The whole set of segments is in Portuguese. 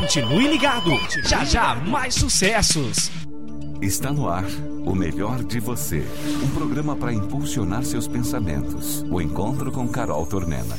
Continue ligado. Já já mais sucessos. Está no ar o melhor de você. Um programa para impulsionar seus pensamentos. O encontro com Carol Tormena.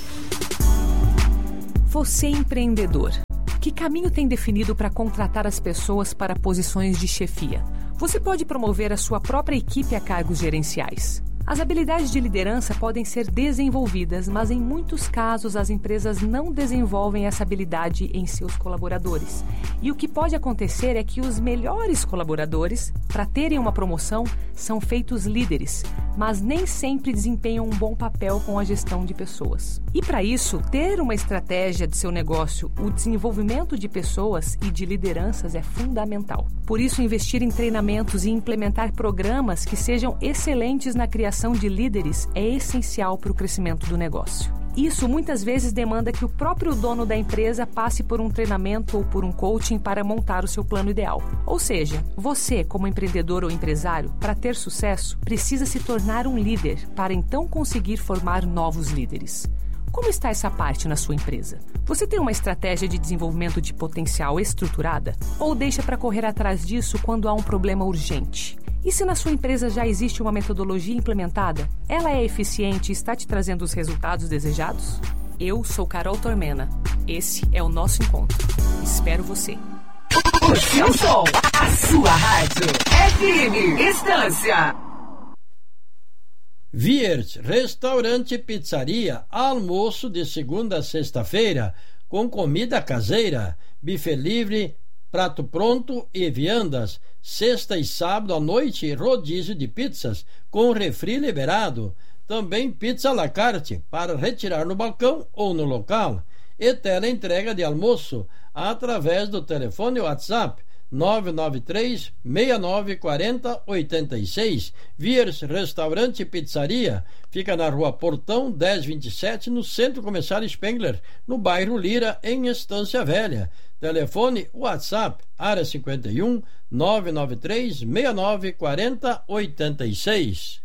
Você empreendedor. Que caminho tem definido para contratar as pessoas para posições de chefia? Você pode promover a sua própria equipe a cargos gerenciais. As habilidades de liderança podem ser desenvolvidas, mas em muitos casos as empresas não desenvolvem essa habilidade em seus colaboradores. E o que pode acontecer é que os melhores colaboradores, para terem uma promoção, são feitos líderes, mas nem sempre desempenham um bom papel com a gestão de pessoas. E para isso, ter uma estratégia de seu negócio, o desenvolvimento de pessoas e de lideranças é fundamental. Por isso, investir em treinamentos e implementar programas que sejam excelentes na criação de líderes é essencial para o crescimento do negócio. Isso muitas vezes demanda que o próprio dono da empresa passe por um treinamento ou por um coaching para montar o seu plano ideal. Ou seja, você, como empreendedor ou empresário, para ter sucesso, precisa se tornar um líder para então conseguir formar novos líderes. Como está essa parte na sua empresa? Você tem uma estratégia de desenvolvimento de potencial estruturada? Ou deixa para correr atrás disso quando há um problema urgente? E se na sua empresa já existe uma metodologia implementada, ela é eficiente e está te trazendo os resultados desejados? Eu sou Carol Tormena. Esse é o nosso encontro. Espero você. O seu som, a sua rádio. FM Estância. Viers, restaurante e pizzaria, almoço de segunda a sexta-feira, com comida caseira, buffet livre, prato pronto e viandas. Sexta e sábado à noite, rodízio de pizzas, com refri liberado. Também pizza à la carte, para retirar no balcão ou no local. E teleentrega de almoço, através do telefone WhatsApp 993 69 40 86. Viers Restaurante e Pizzaria fica na Rua Portão 1027, no Centro Comercial Spengler, no bairro Lira, em Estância Velha. Telefone WhatsApp área 51 993 69 40 86.